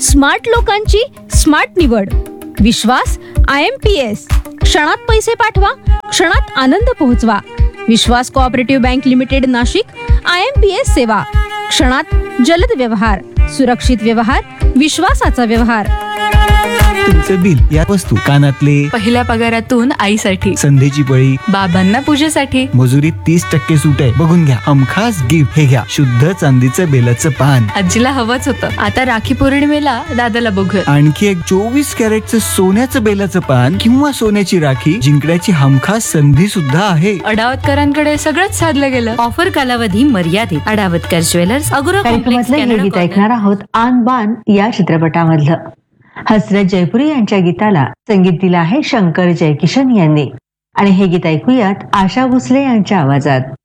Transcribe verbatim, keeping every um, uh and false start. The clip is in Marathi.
स्मार्ट लोकांची स्मार्ट निवड. विश्वास आय एम पी एस. क्षणात पैसे पाठवा, क्षणात आनंद पोहोचवा. विश्वास cooperative bank limited Nashik. I am P S सेवा. क्षणात जलद व्यवहार, सुरक्षित व्यवहार, विश्वासाचा व्यवहार. तुमचं बिल, या वस्तू, कानातले, पहिल्या पगारातून आईसाठी, संधीची पळी, बाबांना पूजेसाठी, मजुरीत तीस टक्के सूट आहे, बघून घ्या. हमखास गिफ्ट, हे घ्या शुद्ध चांदीचं बेलाचं पान. आजीला हवंच होतं. आता राखी पौर्णिमेला दादाला बघूया. आणखी एक चोवीस कॅरेटचं सोन्याचं बेलाचं पान किंवा सोन्याची राखी जिंकण्याची हमखास संधी सुद्धा आहे. अडावतकरांकडे सगळंच साधलं गेलं. ऑफर कालावधी मर्यादित. अडावतकर ज्वेलर्स, अगोरा कॉम्प्लेक्स, कार्यक्रमातलं हे गीत ऐकणार आहोत आन बान या चित्रपटामधलं. हसरत जयपुरी यांच्या गीताला संगीत दिलं आहे शंकर जयकिशन यांनी आणि हे गीत ऐकूयात आशा भोसले यांच्या आवाजात.